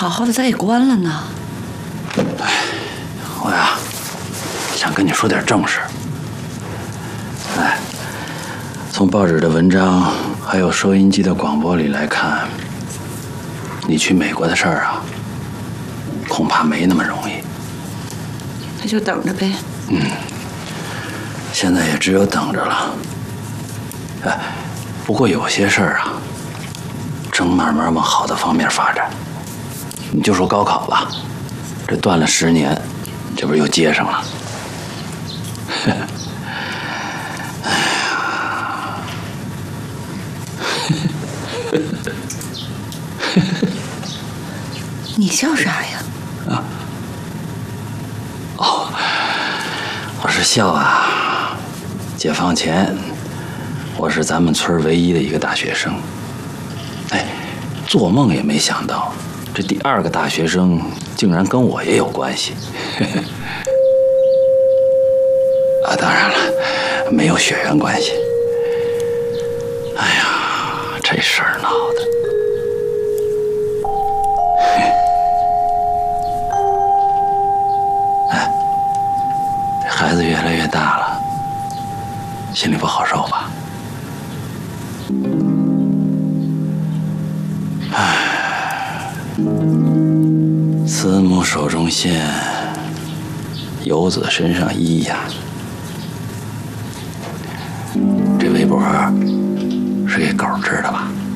好好的，咋给关了呢？ 哎，我呀，想跟你说点正事。哎，从报纸的文章还有收音机的广播里来看，你去美国的事儿啊，恐怕没那么容易。 那就等着呗。 现在也只有等着了。哎，不过有些事儿啊，正慢慢往好的方面发展。你就说高考吧，这断了10年，这不是又接上了？哎呀， 你笑啥呀？ 我是笑啊！解放前，我是咱们村唯一的一个大学生。哎，做梦也没想到，这第2个大学生竟然跟我也有关系。啊，当然了，没有血缘关系。哎呀，这事儿闹的。孩子越来越大了，心里不好受吧？唉，慈母手中线，游子身上衣呀。这围脖是给狗织的吧？